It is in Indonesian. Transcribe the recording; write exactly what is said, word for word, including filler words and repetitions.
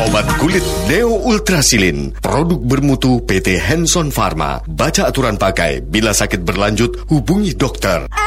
Obat kulit Neo Ultrasilin, produk bermutu P T Hanson Pharma. Baca aturan pakai. Bila sakit berlanjut, hubungi dokter.